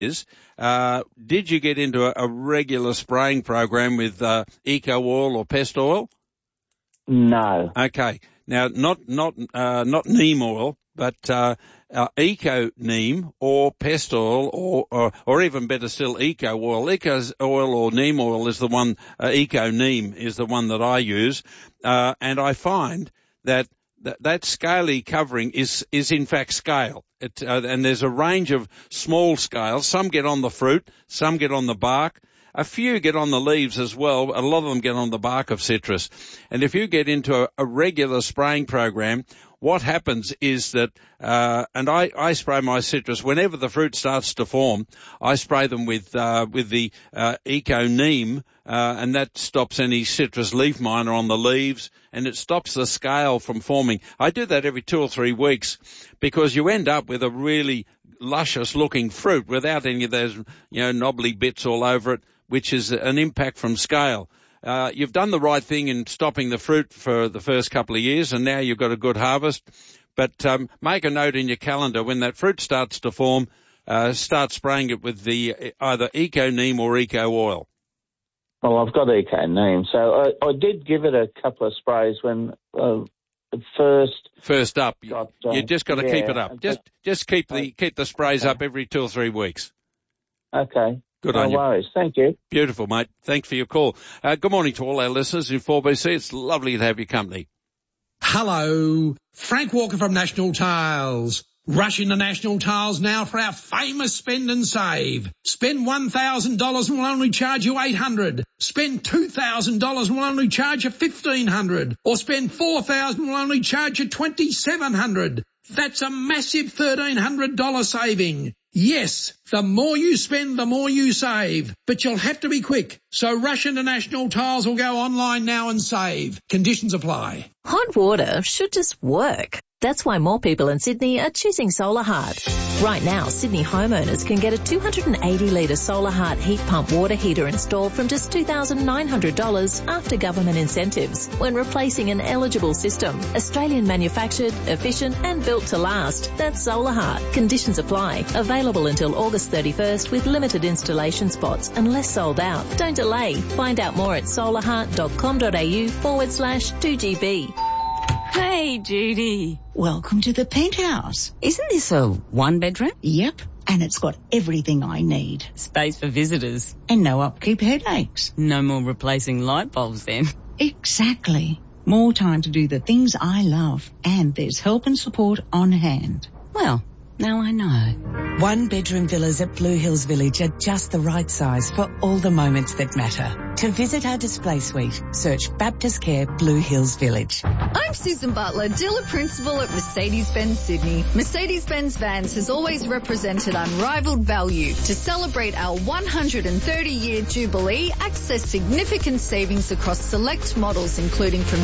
did you get into a regular spraying program with Eco Oil or Pest Oil? No. Okay. Now, not neem oil, but Eco Neem or Pest Oil or even better still, Eco Oil. Eco Oil or Neem Oil is the one, Eco Neem is the one that I use. And I find that scaly covering is in fact scale. And there's a range of small scales. Some get on the fruit, some get on the bark. A few get on the leaves as well. A lot of them get on the bark of citrus. And if you get into a regular spraying program, what happens is that, and I spray my citrus whenever the fruit starts to form. I spray them with the Eco Neem, and that stops any citrus leaf miner on the leaves, and it stops the scale from forming. I do that every 2 or 3 weeks because you end up with a really luscious looking fruit without any of those, knobbly bits all over it, which is an impact from scale. You've done the right thing in stopping the fruit for the first couple of years, and now you've got a good harvest. But make a note in your calendar when that fruit starts to form, start spraying it with the either Eco Neem or Eco Oil. Well, I've got Eco Neem, so I did give it a couple of sprays when first up. You just got to keep it up. Just keep the sprays up every 2 or 3 weeks. Okay. Good on you. No worries. Thank you. Beautiful, mate. Thanks for your call. Good morning to all our listeners in 4BC. It's lovely to have your company. Hello. Frank Walker from National Tiles. Rush into National Tiles now for our famous spend and save. Spend $1,000 and we'll only charge you $800. Spend $2,000 and we'll only charge you $1,500. Or spend $4,000 and we'll only charge you $2,700. That's a massive $1,300 saving. Yes, the more you spend, the more you save. But you'll have to be quick. So rush into National Tiles or go online now and save. Conditions apply. Hot water should just work. That's why more people in Sydney are choosing Solar Heart. Right now, Sydney homeowners can get a 280-litre Solar Heart heat pump water heater installed from just $2,900 after government incentives when replacing an eligible system. Australian manufactured, efficient and built to last. That's Solar Heart. Conditions apply. Available until August 31st with limited installation spots unless sold out. Don't delay. Find out more at solarheart.com.au/2GB. Hey, Judy. Welcome to the penthouse. Isn't this a one-bedroom? Yep, and it's got everything I need. Space for visitors. And no upkeep headaches. No more replacing light bulbs then. Exactly. More time to do the things I love. And there's help and support on hand. Well, now I know. One-bedroom villas at Blue Hills Village are just the right size for all the moments that matter. To visit our display suite, search Baptist Care Blue Hills Village. I'm Susan Butler, dealer principal at Mercedes-Benz Sydney. Mercedes-Benz Vans has always represented unrivaled value. To celebrate our 130-year jubilee, access significant savings across select models, including from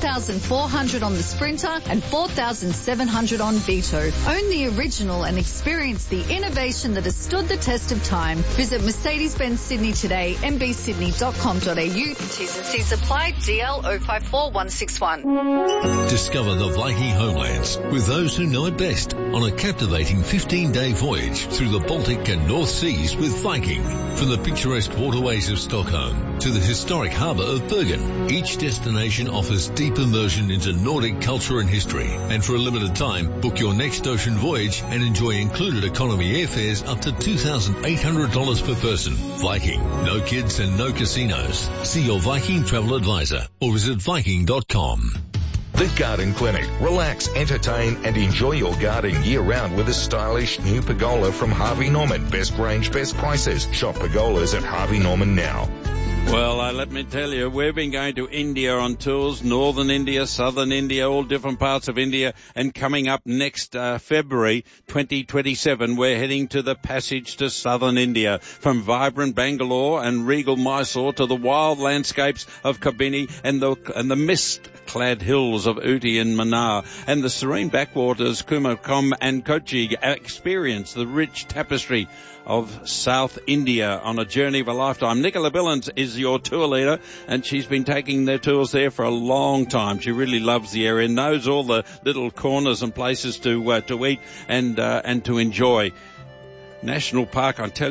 $7,400 on the Sprinter and $4,700 on Vito. Own the original and experience the innovation that has stood the test of time. Visit Mercedes-Benz Sydney today, mbsydney.com.au. T's and C's apply. DL 054161. Discover the Viking homelands with those who know it best on a captivating 15-day voyage through the Baltic and North Seas with Viking. From the picturesque waterways of Stockholm to the historic harbour of Bergen, each destination offers deep immersion into Nordic culture and history. And for a limited time, book your next ocean voyage and enjoy included economy airfares up to $2,800 per person. Viking, no kids and no casinos. See your Viking travel advisor or visit Viking.com. The Garden Clinic. Relax, entertain and enjoy your garden year-round with a stylish new pergola from Harvey Norman. Best range, best prices. Shop pergolas at Harvey Norman now. Well, let me tell you, we've been going to India on tours, northern India, southern India, all different parts of India, and coming up next February 2027, we're heading to the passage to southern India, from vibrant Bangalore and regal Mysore to the wild landscapes of Kabini and the mist-clad hills of Ooty and Mannar, and the serene backwaters Kumakom and Kochi. Experience the rich tapestry of South India on a journey of a lifetime. Nicola Billins is your tour leader, and she's been taking their tours there for a long time. She really loves the area, knows all the little corners and places to eat and to enjoy. National Park, I tell